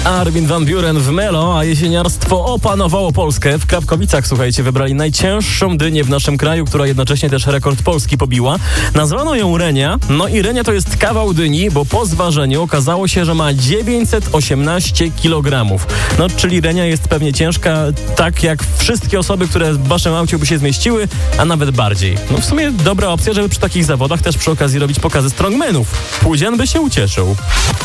Armin van Buuren w Melo, a jesieniarstwo opanowało Polskę. W Krapkowicach, słuchajcie, wybrali najcięższą dynię w naszym kraju, która jednocześnie też rekord Polski pobiła. Nazwano ją Renia. No i Renia to jest kawał dyni, bo po zważeniu okazało się, że ma 918 kg. No, czyli Renia jest pewnie ciężka, tak jak wszystkie osoby, które w waszym aucie by się zmieściły, a nawet bardziej. No w sumie dobra opcja, żeby przy takich zawodach też przy okazji robić pokazy strongmanów. Pudzian by się ucieszył.